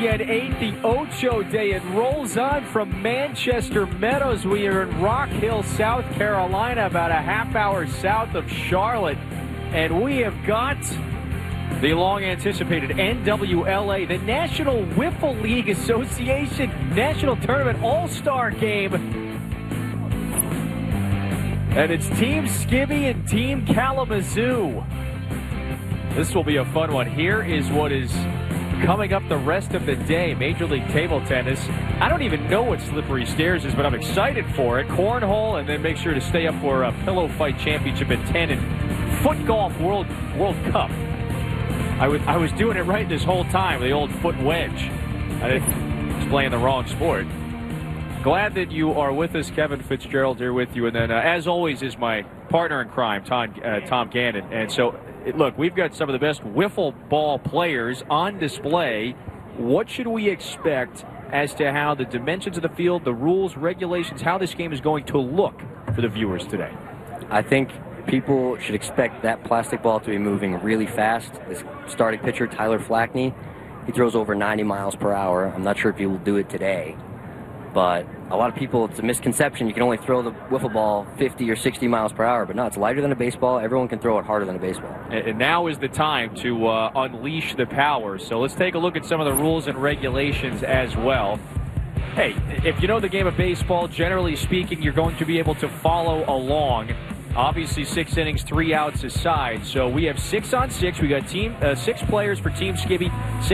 ESPN 8, the Ocho Day. It rolls on from Manchester Meadows. We are in Rock Hill, South Carolina, about a half hour south of Charlotte. And we have got the long-anticipated NWLA, the National Wiffle League Association National Tournament All-Star Game. And it's Team Skibby and Team Kalamazoo. This will be a fun one. Here is what is coming up the rest of the day. Major League Table Tennis. I don't even know what Slippery Stairs is, but I'm excited for it. Cornhole, and then make sure to stay up for a Pillow Fight Championship at 10 and Foot Golf World Cup. I was doing it right this whole time, the old foot wedge. I was playing the wrong sport. Glad that you are with us. Kevin Fitzgerald here with you. And then, as always, is my partner in crime, Tom Gannon. And so, look, we've got some of the best wiffle ball players on display. What should we expect as to how the dimensions of the field, the rules, regulations, how this game is going to look for the viewers today? I think people should expect that plastic ball to be moving really fast. This starting pitcher, Tyler Flackney, he throws over 90 miles per hour. I'm not sure if he will do it today. But a lot of people, it's a misconception. You can only throw the wiffle ball 50 or 60 miles per hour. But no, it's lighter than a baseball. Everyone can throw it harder than a baseball. And now is the time to unleash the power. So let's take a look at some of the rules and regulations as well. Hey, if you know the game of baseball, generally speaking, you're going to be able to follow along. Obviously, 6 innings, 3 outs aside. So we have 6 on 6. We got 6 players for Team Skibby.